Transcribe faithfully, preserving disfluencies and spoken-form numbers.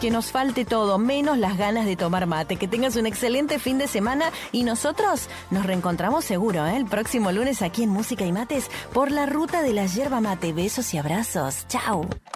que nos falte todo, menos las ganas de tomar mate. Que tengas un excelente fin de semana y nosotros nos reencontramos seguro, ¿eh? El próximo lunes aquí en Música y Mates por la ruta de la yerba mate. Besos y abrazos. Chao.